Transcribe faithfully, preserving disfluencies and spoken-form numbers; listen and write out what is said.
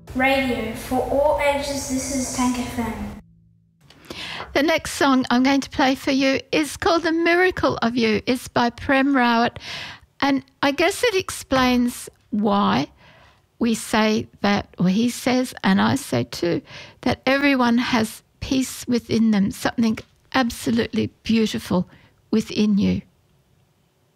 Radio for all ages. This is Tank F M. The next song I'm going to play for you is called The Miracle of You. It's by Prem Rawat, and I guess it explains why we say that, or he says, and I say too, that everyone has peace within them, something absolutely beautiful within you.